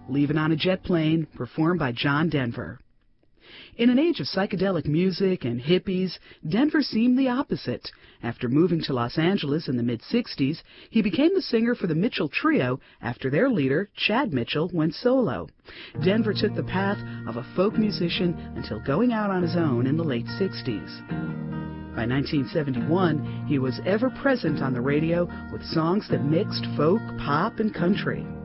Leavin' on a Jet Plane, performed by John Denver. In an age of psychedelic music and hippies, Denver seemed the opposite. After moving to Los Angeles in the mid-'60s, he became the singer for the Mitchell Trio after their leader, Chad Mitchell, went solo. Denver took the path of a folk musician until going out on his own in the late '60s. By 1971, he was ever present on the radio with songs that mixed folk, pop, and country.